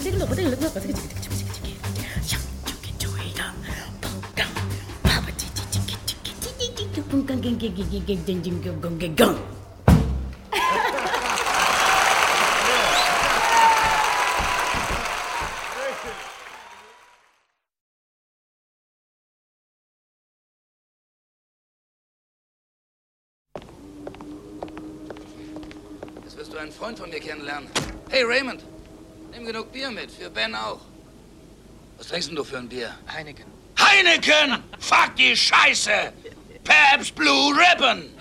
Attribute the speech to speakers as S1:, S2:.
S1: Jetzt wirst du einen Freund von mir kennenlernen. Hey Raymond, nimm genug Bier mit, für Ben auch. Was trinkst denn du für ein Bier?
S2: Heineken.
S1: Heineken! Fuck die Scheiße! Pabst Blue Ribbon!